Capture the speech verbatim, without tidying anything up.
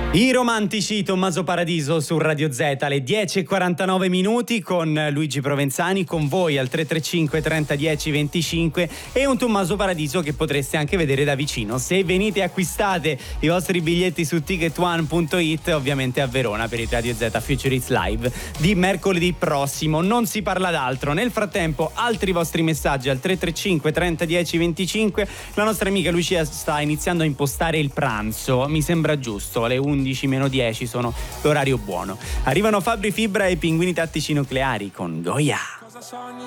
I romantici Tommaso Paradiso su Radio Z alle dieci e quarantanove minuti con Luigi Provenzani con voi al tre tre cinque trenta dieci venticinque e un Tommaso Paradiso che potreste anche vedere da vicino se venite e acquistate i vostri biglietti su ticket one punto it, ovviamente a Verona per il Radio Z Future Hits Live di mercoledì prossimo. Non si parla d'altro. Nel frattempo altri vostri messaggi al tre tre cinque trenta dieci venticinque. La nostra amica Lucia sta iniziando a impostare il pranzo, mi sembra giusto, alle undici meno dieci sono l'orario buono. Arrivano Fabri Fibra e i Pinguini Tattici Nucleari con Goya. Cosa sogni